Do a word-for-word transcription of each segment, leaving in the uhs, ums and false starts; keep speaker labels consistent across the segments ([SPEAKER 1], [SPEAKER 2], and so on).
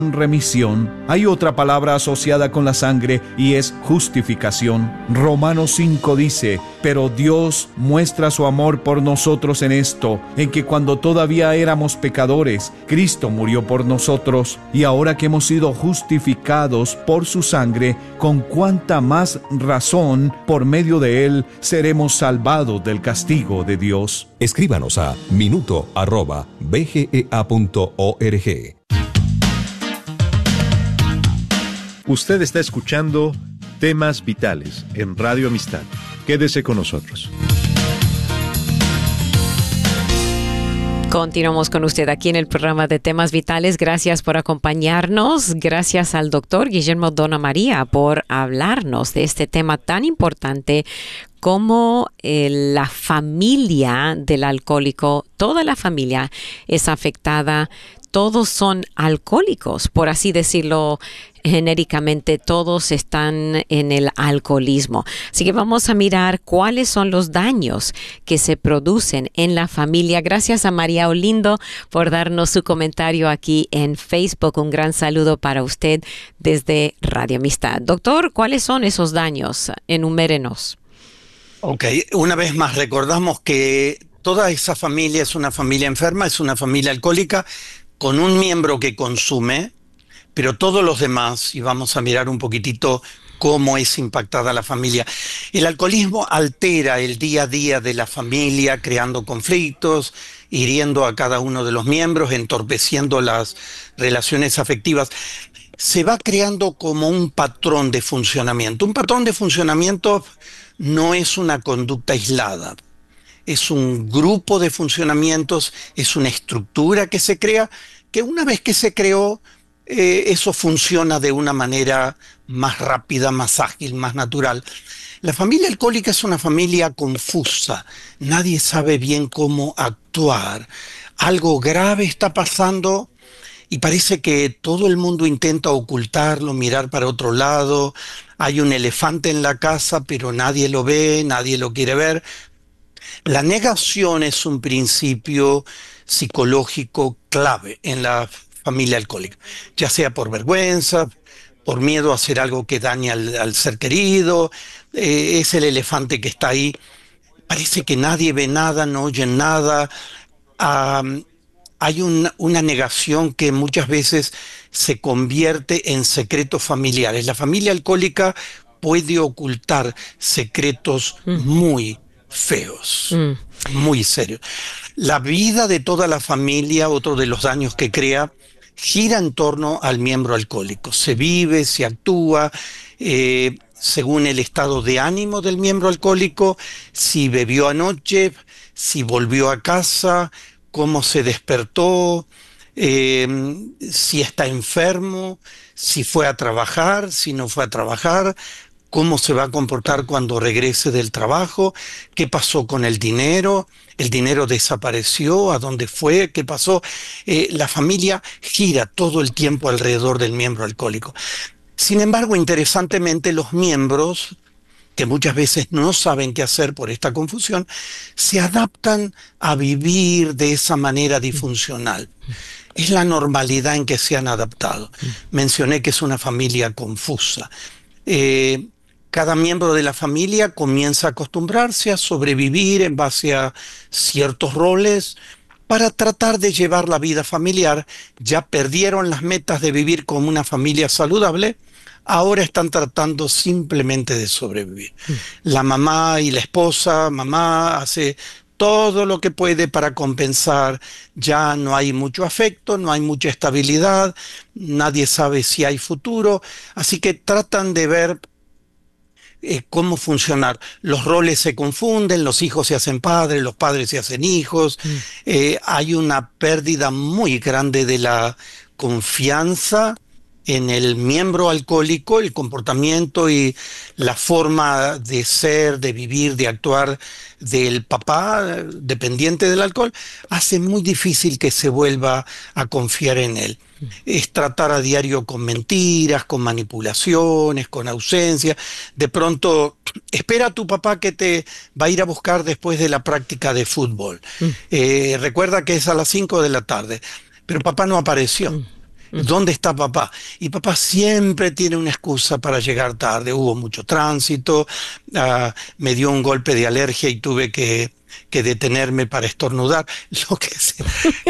[SPEAKER 1] remisión. Hay otra palabra asociada con la sangre y es justificación. Romanos cinco dice: pero Dios muestra su amor por nosotros en esto, en que cuando todavía éramos pecadores, Cristo murió por nosotros, y ahora que hemos sido justificados por su sangre, con cuánta más razón por medio de él seremos salvados del castigo de Dios.
[SPEAKER 2] Escríbanos a minuto arroba b g e a punto org.
[SPEAKER 3] Usted está escuchando Temas Vitales en Radio Amistad. Quédese con nosotros.
[SPEAKER 4] Continuamos con usted aquí en el programa de Temas Vitales. Gracias por acompañarnos. Gracias al doctor Guillermo Dona María por hablarnos de este tema tan importante como eh, la familia del alcohólico. Toda la familia es afectada. Todos son alcohólicos, por así decirlo genéricamente, todos están en el alcoholismo. Así que vamos a mirar cuáles son los daños que se producen en la familia. Gracias a María Olindo por darnos su comentario aquí en Facebook. Un gran saludo para usted desde Radio Amistad. Doctor, ¿cuáles son esos daños? Enumérenos.
[SPEAKER 5] Ok, una vez más recordamos que toda esa familia es una familia enferma, es una familia alcohólica, con un miembro que consume, pero todos los demás, y vamos a mirar un poquitito cómo es impactada la familia. El alcoholismo altera el día a día de la familia, creando conflictos, hiriendo a cada uno de los miembros, entorpeciendo las relaciones afectivas. Se va creando como un patrón de funcionamiento. Un patrón de funcionamiento no es una conducta aislada. Es un grupo de funcionamientos, es una estructura que se crea, que una vez que se creó, eh, eso funciona de una manera más rápida, más ágil, más natural. La familia alcohólica es una familia confusa, nadie sabe bien cómo actuar. Algo grave está pasando y parece que todo el mundo intenta ocultarlo, mirar para otro lado. Hay un elefante en la casa, pero nadie lo ve, nadie lo quiere ver. La negación es un principio psicológico clave en la familia alcohólica, ya sea por vergüenza, por miedo a hacer algo que dañe al, al ser querido. Eh, es el elefante que está ahí. Parece que nadie ve nada, no oye nada. Um, hay un, una negación que muchas veces se convierte en secretos familiares. La familia alcohólica puede ocultar secretos mm. muy feos, mm. muy serios. La vida de toda la familia, otro de los daños que crea, gira en torno al miembro alcohólico. Se vive, se actúa eh, según el estado de ánimo del miembro alcohólico, si bebió anoche, si volvió a casa, cómo se despertó, eh, si está enfermo, si fue a trabajar, si no fue a trabajar, cómo se va a comportar cuando regrese del trabajo, qué pasó con el dinero, el dinero desapareció, a dónde fue, qué pasó. Eh, la familia gira todo el tiempo alrededor del miembro alcohólico. Sin embargo, interesantemente, los miembros, que muchas veces no saben qué hacer por esta confusión, se adaptan a vivir de esa manera disfuncional. Es la normalidad en que se han adaptado. Mencioné que es una familia confusa. Eh, Cada miembro de la familia comienza a acostumbrarse a sobrevivir en base a ciertos roles para tratar de llevar la vida familiar. Ya perdieron las metas de vivir como una familia saludable, ahora están tratando simplemente de sobrevivir. Mm. La mamá y la esposa, mamá hace todo lo que puede para compensar. Ya no hay mucho afecto, no hay mucha estabilidad, nadie sabe si hay futuro, así que tratan de ver Eh, cómo funcionar. Los roles se confunden, los hijos se hacen padres, los padres se hacen hijos. Mm. Eh, hay una pérdida muy grande de la confianza en el miembro alcohólico, el comportamiento y la forma de ser, de vivir, de actuar del papá dependiente del alcohol, hace muy difícil que se vuelva a confiar en él. Es tratar a diario con mentiras, con manipulaciones, con ausencia. De pronto, espera a tu papá que te va a ir a buscar después de la práctica de fútbol. Mm. Eh, recuerda que es a las cinco de la tarde, pero papá no apareció. Mm. ¿Dónde está papá? Y papá siempre tiene una excusa para llegar tarde. Hubo mucho tránsito, uh, me dio un golpe de alergia y tuve que, que detenerme para estornudar. Lo que sea.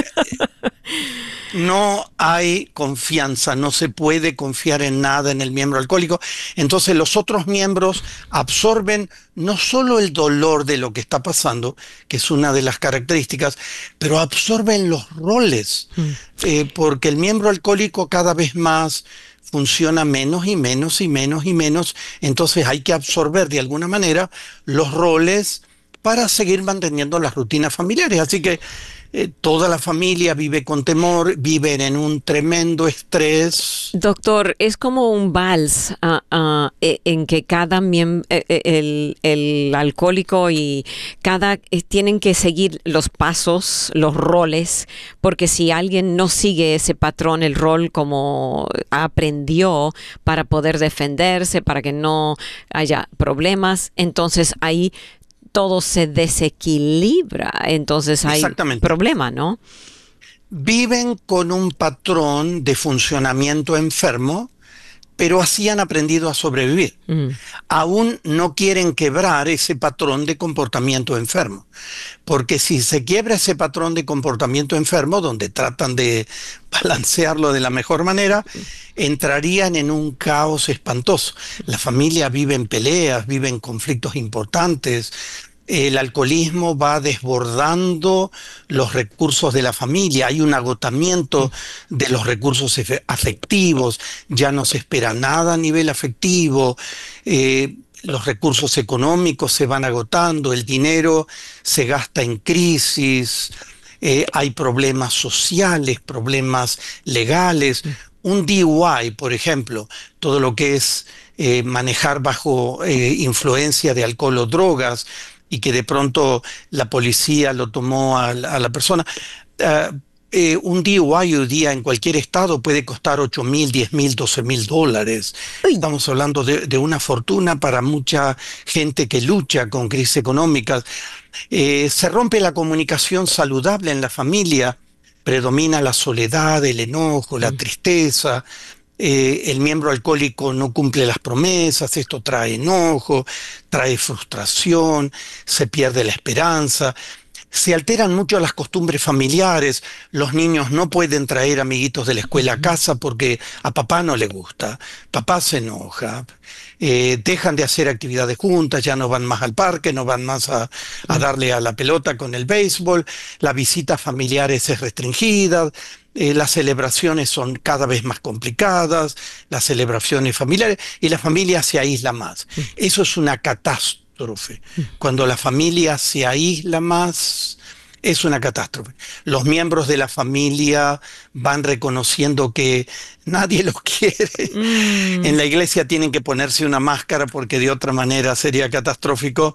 [SPEAKER 5] No hay confianza, no se puede confiar en nada en el miembro alcohólico. Entonces los otros miembros absorben no solo el dolor de lo que está pasando, que es una de las características, pero absorben los roles, mm. eh, porque el miembro alcohólico cada vez más funciona menos y menos y menos y menos. Entonces hay que absorber de alguna manera los roles para seguir manteniendo las rutinas familiares. Así que Eh, toda la familia vive con temor, viven en un tremendo estrés.
[SPEAKER 4] Doctor, es como un vals uh, uh, en que cada miembro, el, el alcohólico y cada eh, tienen que seguir los pasos, los roles, porque si alguien no sigue ese patrón, el rol como aprendió para poder defenderse, para que no haya problemas, entonces ahí todo se desequilibra, entonces hay problema, ¿no?
[SPEAKER 5] Viven con un patrón de funcionamiento enfermo, pero así han aprendido a sobrevivir. Mm. Aún no quieren quebrar ese patrón de comportamiento enfermo, porque si se quiebra ese patrón de comportamiento enfermo, donde tratan de balancearlo de la mejor manera, entrarían en un caos espantoso. La familia vive en peleas, vive en conflictos importantes. El alcoholismo va desbordando los recursos de la familia. Hay un agotamiento de los recursos afectivos. Ya no se espera nada a nivel afectivo. Eh, los recursos económicos se van agotando. El dinero se gasta en crisis. Eh, hay problemas sociales, problemas legales. Un D U I, por ejemplo, todo lo que es eh, manejar bajo eh, influencia de alcohol o drogas, y que de pronto la policía lo tomó a la, a la persona. Uh, eh, un D U I hoy día en cualquier estado puede costar ocho mil, diez mil, doce mil dólares. Estamos hablando de, de una fortuna para mucha gente que lucha con crisis económicas. Eh, se rompe la comunicación saludable en la familia, predomina la soledad, el enojo, la tristeza. Eh, el miembro alcohólico no cumple las promesas, esto trae enojo, trae frustración, se pierde la esperanza, se alteran mucho las costumbres familiares, los niños no pueden traer amiguitos de la escuela a casa porque a papá no le gusta, papá se enoja, eh, dejan de hacer actividades juntas, ya no van más al parque, no van más a, a darle a la pelota con el béisbol, la visita familiar es restringida. Eh, las celebraciones son cada vez más complicadas, las celebraciones familiares, y la familia se aísla más. Eso es una catástrofe. Cuando la familia se aísla más, es una catástrofe. Los miembros de la familia van reconociendo que nadie los quiere. Mm. En la iglesia tienen que ponerse una máscara porque de otra manera sería catastrófico.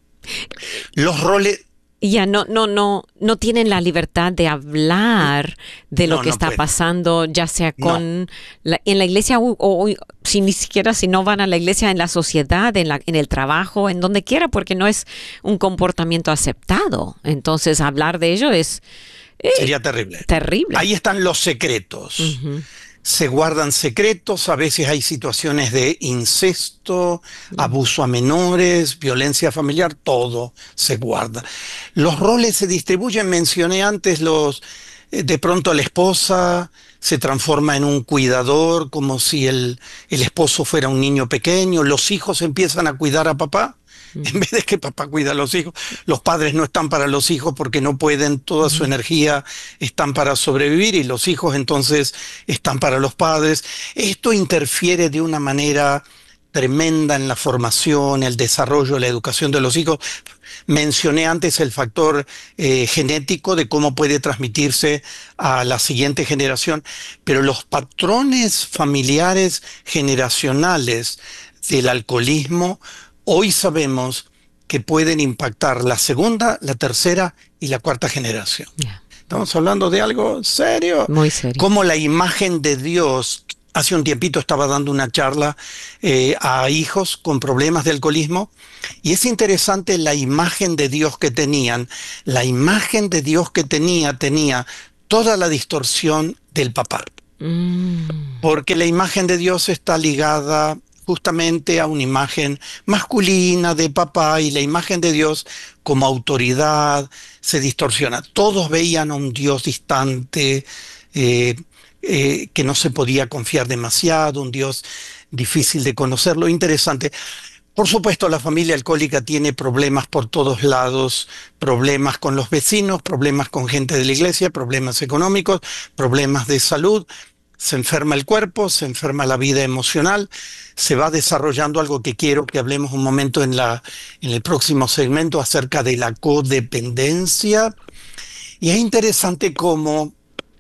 [SPEAKER 5] Los roles...
[SPEAKER 4] Ya no, no, no, no tienen la libertad de hablar de lo no, que no está puede. pasando, ya sea con no. la, en la iglesia o, o, o si ni siquiera si no van a la iglesia, en la sociedad, en la, en el trabajo, en donde quiera, porque no es un comportamiento aceptado. Entonces hablar de ello es eh,
[SPEAKER 5] sería terrible.
[SPEAKER 4] Terrible.
[SPEAKER 5] Ahí están los secretos. Uh-huh. Se guardan secretos, a veces hay situaciones de incesto, abuso a menores, violencia familiar, todo se guarda. Los roles se distribuyen, mencioné antes, los de pronto la esposa se transforma en un cuidador, como si el, el esposo fuera un niño pequeño, los hijos empiezan a cuidar a papá. En vez de que papá cuida a los hijos, los padres no están para los hijos porque no pueden, toda su energía están para sobrevivir y los hijos entonces están para los padres. Esto interfiere de una manera tremenda en la formación, el desarrollo, la educación de los hijos. Mencioné antes el factor eh, genético de cómo puede transmitirse a la siguiente generación, pero los patrones familiares generacionales del alcoholismo hoy sabemos que pueden impactar la segunda, la tercera y la cuarta generación. Yeah. Estamos hablando de algo serio.
[SPEAKER 4] Muy serio.
[SPEAKER 5] Como la imagen de Dios. Hace un tiempito estaba dando una charla eh, a hijos con problemas de alcoholismo y es interesante la imagen de Dios que tenían. La imagen de Dios que tenía, tenía toda la distorsión del papá. Mm. Porque la imagen de Dios está ligada justamente a una imagen masculina de papá, y la imagen de Dios como autoridad se distorsiona. Todos veían a un Dios distante, eh, eh, que no se podía confiar demasiado, un Dios difícil de conocerlo. Interesante. Por supuesto, la familia alcohólica tiene problemas por todos lados, problemas con los vecinos, problemas con gente de la iglesia, problemas económicos, problemas de salud. Se enferma el cuerpo, se enferma la vida emocional, se va desarrollando algo que quiero que hablemos un momento en, la, en el próximo segmento acerca de la codependencia. Y es interesante cómo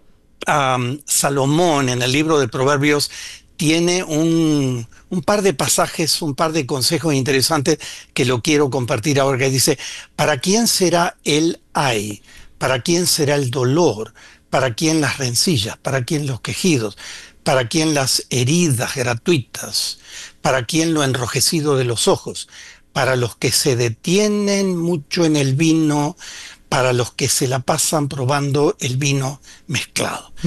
[SPEAKER 5] um, Salomón en el libro de Proverbios tiene un, un par de pasajes, un par de consejos interesantes que lo quiero compartir ahora, que dice: ¿para quién será el ay? ¿Para quién será el dolor? ¿Para quién las rencillas? ¿Para quién los quejidos? ¿Para quién las heridas gratuitas? ¿Para quién lo enrojecido de los ojos? Para los que se detienen mucho en el vino, para los que se la pasan probando el vino mezclado. Mm.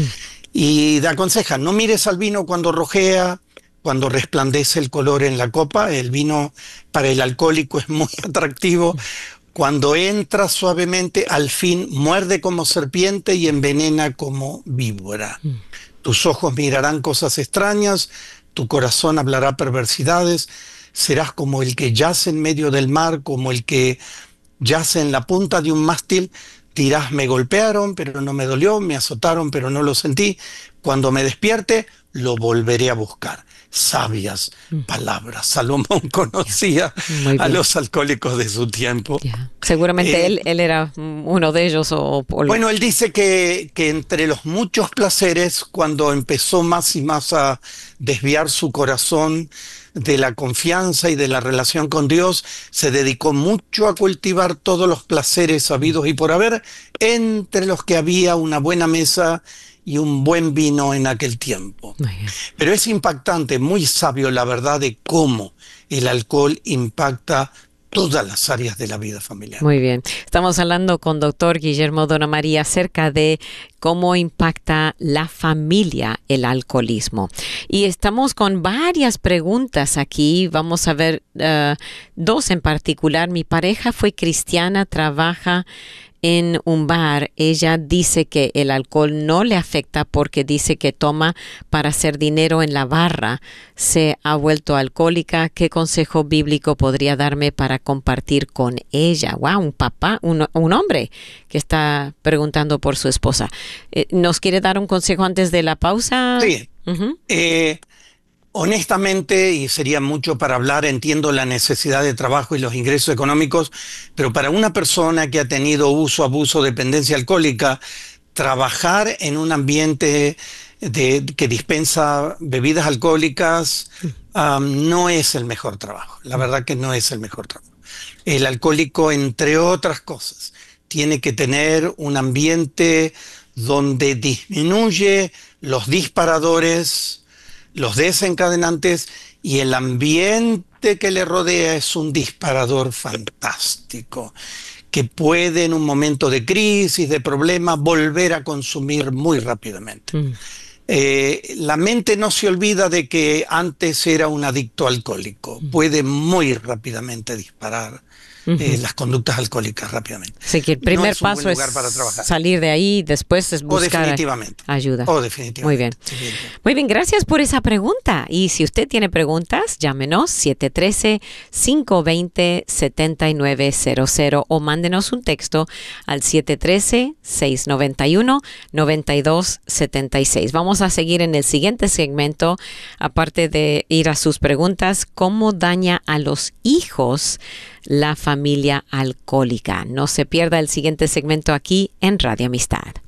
[SPEAKER 5] Y te aconseja, no mires al vino cuando rojea, cuando resplandece el color en la copa. El vino para el alcohólico es muy atractivo. Cuando entra suavemente, al fin muerde como serpiente y envenena como víbora. Mm. Tus ojos mirarán cosas extrañas, tu corazón hablará perversidades, serás como el que yace en medio del mar, como el que yace en la punta de un mástil. Dirás: me golpearon, pero no me dolió, me azotaron, pero no lo sentí. Cuando me despierte, lo volveré a buscar. Sabias palabras. Salomón conocía a los alcohólicos de su tiempo.
[SPEAKER 4] Yeah. Seguramente eh, él, él era uno de ellos. O, o...
[SPEAKER 5] Bueno, él dice que, que entre los muchos placeres, cuando empezó más y más a desviar su corazón de la confianza y de la relación con Dios, se dedicó mucho a cultivar todos los placeres habidos y por haber, entre los que había una buena mesa y un buen vino en aquel tiempo. Pero es impactante, muy sabio, la verdad, de cómo el alcohol impacta todas las áreas de la vida familiar.
[SPEAKER 4] Muy bien. Estamos hablando con doctor Guillermo Dona María acerca de cómo impacta la familia el alcoholismo. Y estamos con varias preguntas aquí. Vamos a ver uh, dos en particular. Mi pareja fue cristiana, trabaja en un bar. Ella dice que el alcohol no le afecta porque dice que toma para hacer dinero en la barra. Se ha vuelto alcohólica. ¿Qué consejo bíblico podría darme para compartir con ella? Wow, un papá, un, un hombre que está preguntando por su esposa. Eh, ¿Nos quiere dar un consejo antes de la pausa?
[SPEAKER 5] Sí. Uh-huh. Eh, honestamente, y sería mucho para hablar, entiendo la necesidad de trabajo y los ingresos económicos, pero para una persona que ha tenido uso, abuso, dependencia alcohólica, trabajar en un ambiente de, que dispensa bebidas alcohólicas um, no es el mejor trabajo. La verdad que no es el mejor trabajo. El alcohólico, entre otras cosas, tiene que tener un ambiente donde disminuye los disparadores, los desencadenantes, y el ambiente que le rodea es un disparador fantástico que puede en un momento de crisis, de problema, volver a consumir muy rápidamente. Mm. Eh, la mente no se olvida de que antes era un adicto alcohólico. Mm. Puede muy rápidamente disparar Uh-huh. Eh, las conductas alcohólicas rápidamente.
[SPEAKER 4] Así que el primer no es paso es salir de ahí, después es buscar
[SPEAKER 5] o definitivamente.
[SPEAKER 4] ayuda.
[SPEAKER 5] O definitivamente.
[SPEAKER 4] Muy bien. Sí, Muy bien, gracias por esa pregunta. Y si usted tiene preguntas, llámenos siete uno tres, cinco dos cero, siete nueve cero cero o mándenos un texto al siete uno tres, seis nueve uno, nueve dos siete seis. Vamos a seguir en el siguiente segmento, aparte de ir a sus preguntas, ¿cómo daña a los hijos la familia alcohólica? No se pierda el siguiente segmento aquí en Radio Amistad.